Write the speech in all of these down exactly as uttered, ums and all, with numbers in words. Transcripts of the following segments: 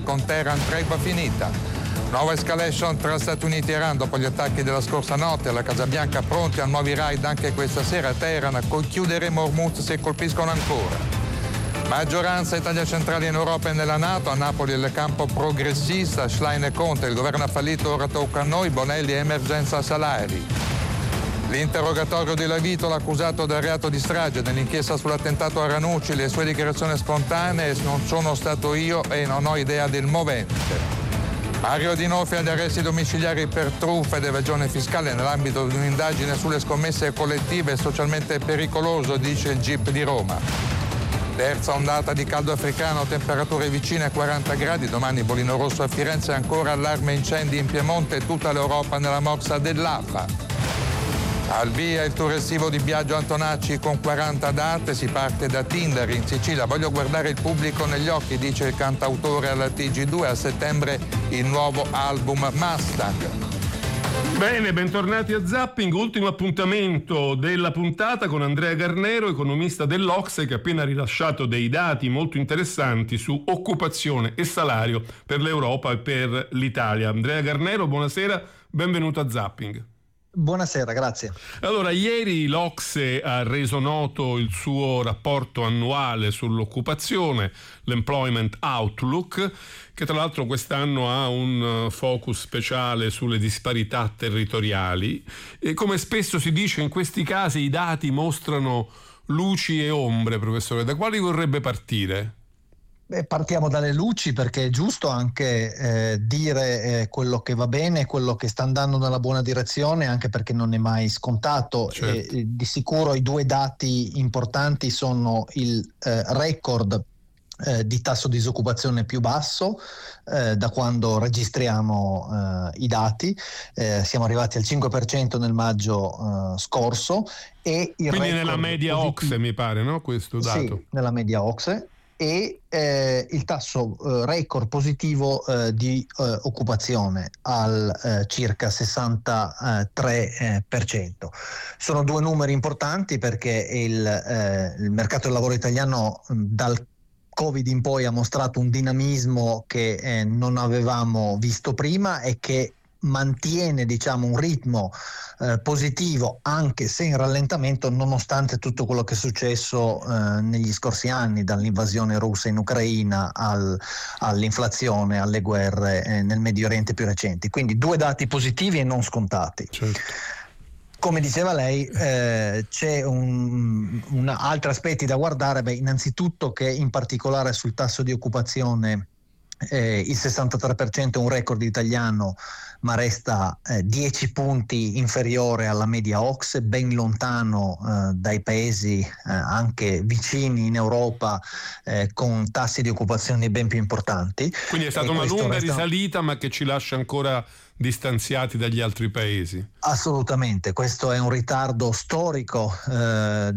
con Teheran tregua finita. Nuova escalation tra Stati Uniti e Iran dopo gli attacchi della scorsa notte. Alla Casa Bianca pronti a nuovi raid anche questa sera a Teheran. Chiuderemo Hormuz se colpiscono ancora. Maggioranza Italia centrale in Europa e nella NATO, a Napoli il campo progressista, Schlein e Conte, il governo ha fallito, ora tocca a noi, Bonelli emergenza salari. L'interrogatorio di Lavitola, accusato del reato di strage nell'inchiesta sull'attentato a Ranucci, le sue dichiarazioni spontanee, non sono stato io e non ho idea del movente. Mario Dinolfi agli arresti domiciliari per truffa ed evasione fiscale nell'ambito di un'indagine sulle scommesse collettive socialmente pericoloso, dice il G I P di Roma. Terza ondata di caldo africano, temperature vicine a quaranta gradi, domani bollino rosso a Firenze, ancora allarme incendi in Piemonte e tutta l'Europa nella morsa dell'A F A. Al via il tour estivo di Biagio Antonacci con quaranta date, si parte da Tinder in Sicilia, voglio guardare il pubblico negli occhi, dice il cantautore alla T G due, a settembre il nuovo album Mustang. Bene, bentornati a Zapping, ultimo appuntamento della puntata con Andrea Garnero, economista dell'Ocse, che ha appena rilasciato dei dati molto interessanti su occupazione e salario per l'Europa e per l'Italia. Andrea Garnero, buonasera, benvenuto a Zapping. Buonasera, grazie. Allora, ieri l'Ocse ha reso noto il suo rapporto annuale sull'occupazione, l'Employment Outlook, che tra l'altro quest'anno ha un focus speciale sulle disparità territoriali. E come spesso si dice, in questi casi i dati mostrano luci e ombre, professore. Da quali vorrebbe partire? Beh, partiamo dalle luci, perché è giusto anche eh, dire eh, quello che va bene, quello che sta andando nella buona direzione, anche perché non è mai scontato. Certo. E, di sicuro i due dati importanti sono il eh, record eh, di tasso di disoccupazione più basso eh, da quando registriamo eh, i dati, eh, siamo arrivati al cinque per cento nel maggio eh, scorso, e il quindi record nella media positivo, Ocse mi pare, no? Questo dato. Sì, nella media Ocse. E eh, il tasso eh, record positivo eh, di eh, occupazione al eh, circa sessantatré per cento. Sono due numeri importanti perché il, eh, il mercato del lavoro italiano dal Covid in poi ha mostrato un dinamismo che eh, non avevamo visto prima e che mantiene, diciamo, un ritmo eh, positivo, anche se in rallentamento, nonostante tutto quello che è successo eh, negli scorsi anni, dall'invasione russa in Ucraina al, all'inflazione, alle guerre eh, nel Medio Oriente più recenti. Quindi due dati positivi e non scontati. Certo. Come diceva lei, eh, c'è un, un altri aspetti da guardare. Beh, innanzitutto che in particolare sul tasso di occupazione Eh, il sessantatré per cento è un record italiano, ma resta eh, dieci punti inferiore alla media Ocse, ben lontano eh, dai paesi eh, anche vicini in Europa eh, con tassi di occupazione ben più importanti. Quindi è stata e una lunga resta... risalita, ma che ci lascia ancora distanziati dagli altri paesi. Assolutamente, questo è un ritardo storico eh,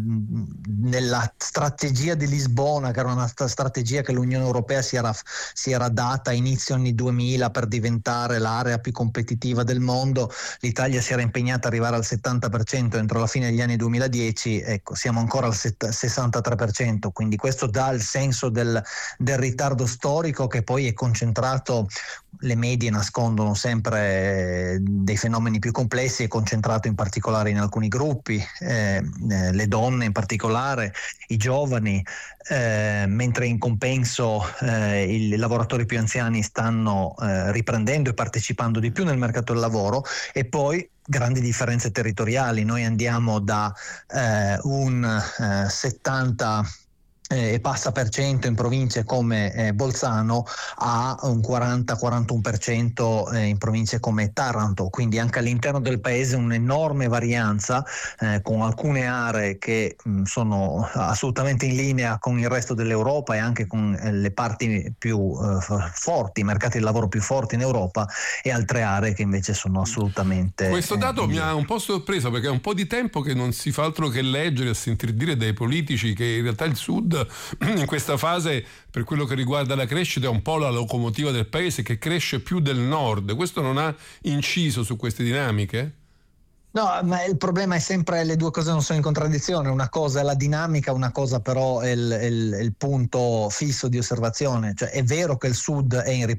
nella strategia di Lisbona, che era una strategia che l'Unione Europea si era, si era data a inizio anni duemila per diventare l'area più competitiva del mondo. L'Italia si era impegnata ad arrivare al settanta per cento entro la fine degli anni duemiladieci, ecco, siamo ancora al sessantatré per cento, quindi questo dà il senso del, del ritardo storico, che poi è concentrato. Le medie nascondono sempre dei fenomeni più complessi, è concentrato in particolare in alcuni gruppi, eh, eh, le donne in particolare, i giovani, eh, mentre in compenso eh, i lavoratori più anziani stanno eh, riprendendo e partecipando di più nel mercato del lavoro. E poi grandi differenze territoriali, noi andiamo da eh, un eh, settanta e passa per cento in province come eh, Bolzano a un quaranta quarantuno per cento eh, in province come Taranto, quindi anche all'interno del paese un'enorme varianza, eh, con alcune aree che mh, sono assolutamente in linea con il resto dell'Europa e anche con eh, le parti più eh, forti, i mercati del lavoro più forti in Europa, e altre aree che invece sono assolutamente... Questo dato eh, mi ha un po' sorpreso, perché è un po' di tempo che non si fa altro che leggere e sentir dire dai politici che in realtà il Sud in questa fase, per quello che riguarda la crescita, è un po' la locomotiva del paese, che cresce più del nord. Questo non ha inciso su queste dinamiche? No, ma il problema è sempre le due cose non sono in contraddizione, una cosa è la dinamica, una cosa però è il, il, il punto fisso di osservazione. Cioè, è vero che il Sud è in